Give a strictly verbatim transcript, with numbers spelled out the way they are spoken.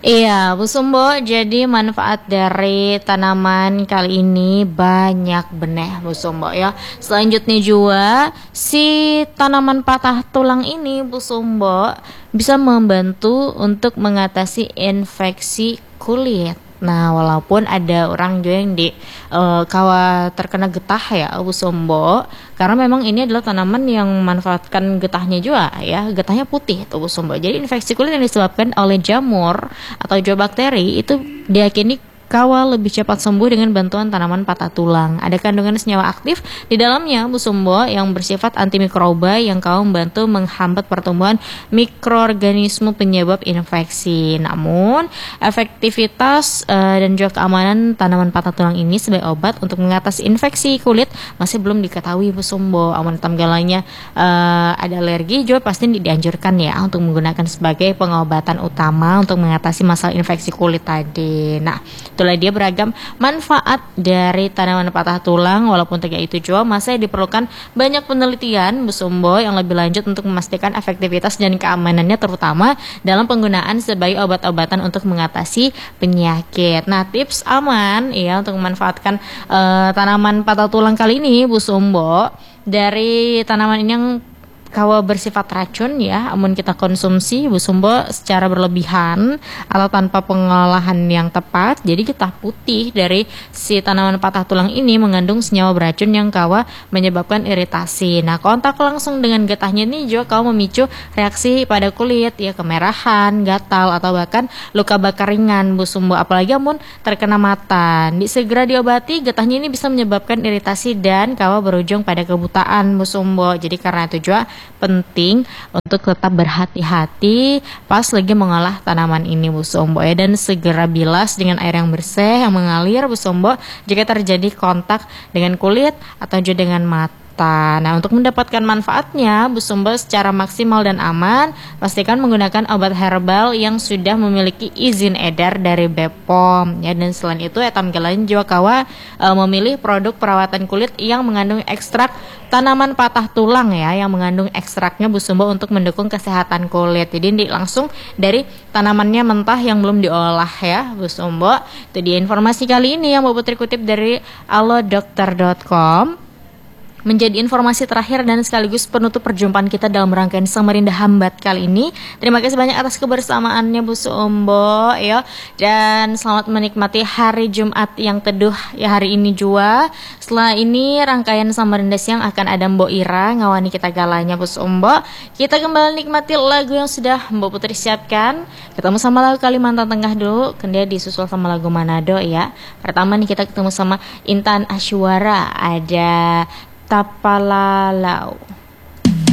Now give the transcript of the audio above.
Iya, Bu Sumbo, jadi manfaat dari tanaman kali ini banyak benih, Bu Sumbo ya. Selanjutnya juga, si tanaman patah tulang ini, Bu Sumbo, bisa membantu untuk mengatasi infeksi kulit. Nah, walaupun ada orang juga yang di eh, kawa terkena getah ya, Bu Sumbo, karena memang ini adalah tanaman yang memanfaatkan getahnya juga ya, getahnya putih tuh Bu Sumbo. Jadi infeksi kulit yang disebabkan oleh jamur atau juga bakteri itu diyakini kawa lebih cepat sembuh dengan bantuan tanaman patah tulang. Ada kandungan senyawa aktif di dalamnya, Bu Sumbo, yang bersifat antimikroba yang kawa membantu menghambat pertumbuhan mikroorganisme penyebab infeksi. Namun, efektivitas uh, dan juga keamanan tanaman patah tulang ini sebagai obat untuk mengatasi infeksi kulit masih belum diketahui, Bu Sumbo. Aman tamgalannya uh, ada alergi juga pasti dianjurkan ya untuk menggunakan sebagai pengobatan utama untuk mengatasi masalah infeksi kulit tadi. Nah, itulah dia beragam manfaat dari tanaman patah tulang. Walaupun tiga itu juga masih diperlukan banyak penelitian, Bu Sumbo, yang lebih lanjut untuk memastikan efektivitas dan keamanannya, terutama dalam penggunaan sebagai obat-obatan untuk mengatasi penyakit. Nah, tips aman ya untuk memanfaatkan uh, tanaman patah tulang kali ini, Bu Sumbo, dari tanaman ini yang kawa bersifat racun ya, amun kita konsumsi, Bu Sumbo, secara berlebihan atau tanpa pengolahan yang tepat, jadi getah putih dari si tanaman patah tulang ini mengandung senyawa beracun yang kawa menyebabkan iritasi. Nah, kontak langsung dengan getahnya ini juga kawa memicu reaksi pada kulit ya, kemerahan, gatal atau bahkan luka bakar ringan, Bu Sumbo. Apalagi amun terkena mata, di segera diobati, getahnya ini bisa menyebabkan iritasi dan kawa berujung pada kebutaan, Bu Sumbo. Jadi karena itu juga penting untuk tetap berhati-hati pas lagi mengolah tanaman ini, Bu Sumbo ya, dan segera bilas dengan air yang bersih yang mengalir, Bu Sumbo, jika terjadi kontak dengan kulit atau juga dengan mata. Nah, untuk mendapatkan manfaatnya, Bu Sumbo, secara maksimal dan aman, pastikan menggunakan obat herbal yang sudah memiliki izin edar dari B P O M ya. Dan selain itu, etam gelain juga kawa e, memilih produk perawatan kulit yang mengandung ekstrak tanaman patah tulang ya, yang mengandung ekstraknya, Bu Sumbo, untuk mendukung kesehatan kulit. Jadi ini langsung dari tanamannya mentah yang belum diolah ya, Bu Sumbo. Itu dia informasi kali ini yang Bu Putri kutip dari alodokter dot com. Menjadi informasi terakhir dan sekaligus penutup perjumpaan kita dalam rangkaian Samarinda Hambat kali ini. Terima kasih banyak atas kebersamaannya, Bu Sumbo ya, dan selamat menikmati hari Jumat yang teduh ya hari ini juga. Setelah ini rangkaian Samarinda Siang akan ada Mbok Ira ngawani kita galanya, Bu Sumbo. Kita kembali nikmati lagu yang sudah Mbok Putri siapkan. Ketemu sama lagu Kalimantan Tengah dulu, kemudian disusul sama lagu Manado ya. Pertama nih kita ketemu sama Intan Asywara, ada Tapalalau.